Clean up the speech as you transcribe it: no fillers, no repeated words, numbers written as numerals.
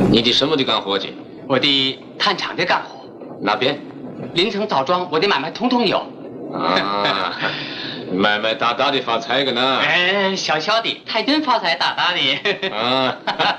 你的什么的干活去？ 我的炭厂的干活， 哪边？ 林城枣庄，我的买卖通通有。 啊，买卖大大的发财个呢？ 哎，小小的，太真发财大大的。 啊，